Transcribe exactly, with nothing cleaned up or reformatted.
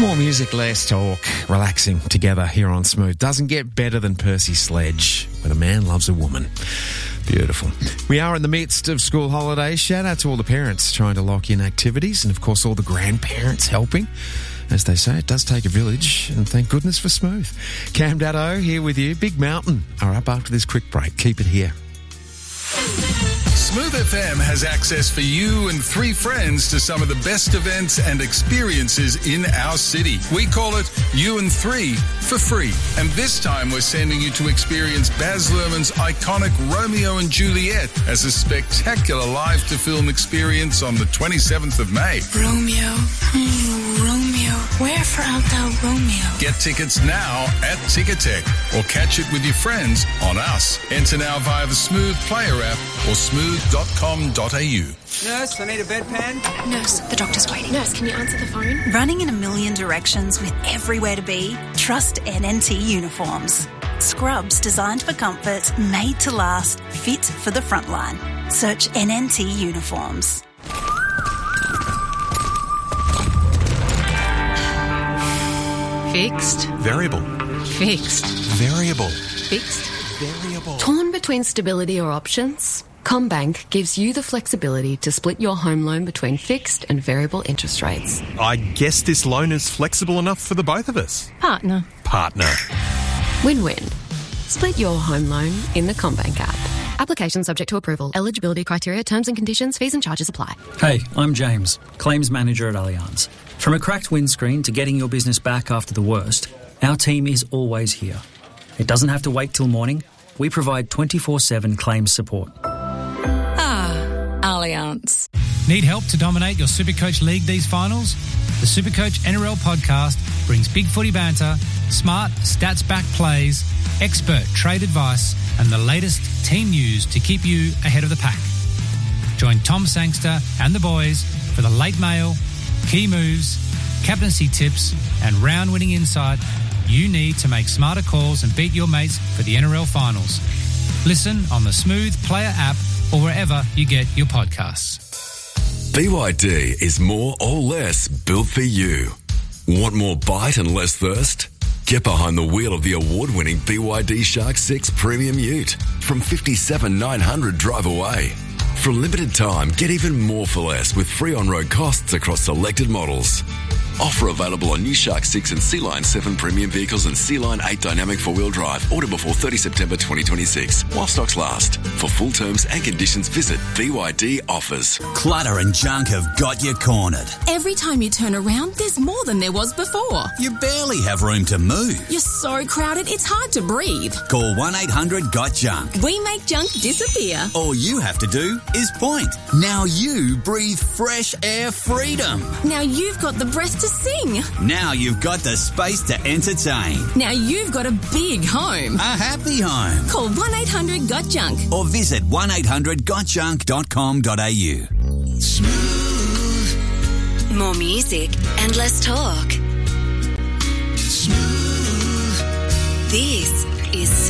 More music, less talk. Relaxing together here on Smooth. Doesn't get better than Percy Sledge when a man loves a woman. Beautiful. We are in the midst of school holidays. Shout out to all the parents trying to lock in activities and, of course, all the grandparents helping. As they say, it does take a village, and thank goodness for Smooth. Cam Daddo here with you. Big Mountain are up after this quick break. Keep it here. Smooth F M has access for you and three friends to some of the best events and experiences in our city. We call it You and Three for free. And this time we're sending you to experience Baz Luhrmann's iconic Romeo and Juliet as a spectacular live-to-film experience on the twenty-seventh of May. Romeo, oh, Romeo, wherefore art thou Romeo? Get tickets now at Ticketek or catch it with your friends on Us. Enter now via the Smooth Player app or smooth dot com dot a u. Nurse, I need a bedpan. Nurse, the doctor's waiting. Nurse, can you answer the phone? Running in a million directions with everywhere to be? Trust N N T Uniforms. Scrubs designed for comfort, made to last, fit for the front line. Search N N T Uniforms. Fixed. Variable. Fixed. Variable. Fixed. Variable. Torn between stability or options? CommBank gives you the flexibility to split your home loan between fixed and variable interest rates. I guess this loan is flexible enough for the both of us. Partner. Partner. Win-win. Split your home loan in the CommBank app. Application subject to approval. Eligibility criteria, terms and conditions, fees and charges apply. Hey, I'm James, Claims Manager at Allianz. From a cracked windscreen to getting your business back after the worst, our team is always here. It doesn't have to wait till morning. We provide twenty-four seven claims support. Ah, Allianz. Need help to dominate your Supercoach League these finals? The Supercoach N R L podcast brings big footy banter, smart, stats-backed plays, expert trade advice, and the latest team news to keep you ahead of the pack. Join Tom Sangster and the boys for the late mail, key moves, captaincy tips, and round-winning insight you need to make smarter calls and beat your mates for the N R L finals. Listen on the Smooth Player app or wherever you get your podcasts. B Y D is more or less built for you. Want more bite and less thirst? Get behind the wheel of the award-winning B Y D Shark six Premium Ute from fifty-seven thousand nine hundred drive away. For a limited time, get even more for less with free on-road costs across selected models. Offer available on new Shark six and Sea Line seven premium vehicles and Sea Line eight dynamic four-wheel drive. Order before thirtieth September twenty twenty-six while stocks last. For full terms and conditions, visit B Y D Offers. Clutter and junk have got you cornered. Every time you turn around, there's more than there was before. You barely have room to move. You're so crowded, it's hard to breathe. Call one eight hundred got junk. We make junk disappear. All you have to do is point. Now you breathe fresh air freedom. Now you've got the breath to sing. Now you've got the space to entertain. Now you've got a big home. A happy home. Call one eight hundred got junk. Or visit one eight hundred got junk dot com dot a u. Smooth. More music and less talk. Smooth. This is